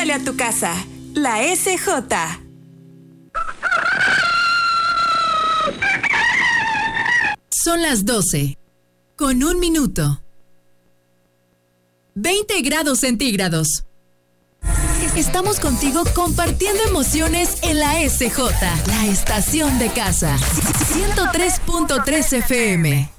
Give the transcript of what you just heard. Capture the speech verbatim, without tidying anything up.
Huele a tu casa. La S J. Son las doce, con un minuto. veinte grados centígrados. Estamos contigo compartiendo emociones en la S J, la estación de casa. ciento tres punto tres F M.